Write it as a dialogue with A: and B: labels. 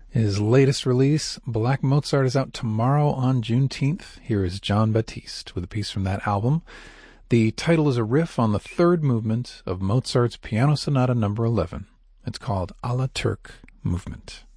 A: His latest release, Black Mozart, is out tomorrow on Juneteenth. Here is Jon Batiste with a piece from that album. The title is a riff on the third movement of Mozart's Piano Sonata No. 11. It's called A la Turk Movement.